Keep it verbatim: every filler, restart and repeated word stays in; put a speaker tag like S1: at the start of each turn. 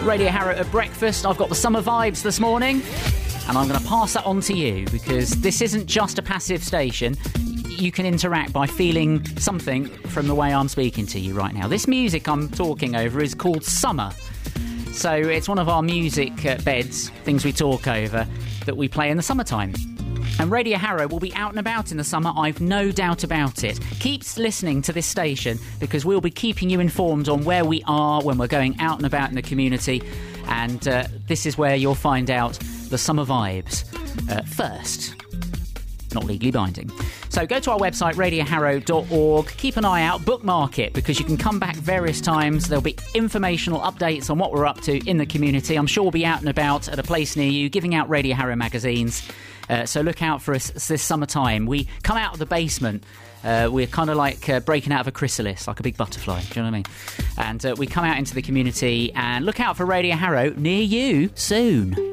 S1: Radio Harrow at breakfast. I've got the summer vibes this morning, and I'm going to pass that on to you because this isn't just a passive station. You can interact by feeling something from the way I'm speaking to you right now. This music I'm talking over is called Summer. So it's one of our music uh, beds, things we talk over, that we play in the summertime. And Radio Harrow will be out and about in the summer, I've no doubt about it. Keep listening to this station because we'll be keeping you informed on where we are when we're going out and about in the community. And uh, this is where you'll find out the summer vibes uh, first. Not legally binding. So go to our website, radio harrow dot org. Keep an eye out, bookmark it, because you can come back various times. There'll be informational updates on what we're up to in the community. I'm sure we'll be out and about at a place near you, giving out Radio Harrow magazines. Uh, so look out for us this summertime. We come out of the basement. Uh, we're kind of like uh, breaking out of a chrysalis, like a big butterfly. Do you know what I mean? And uh, we come out into the community and look out for Radio Harrow near you soon.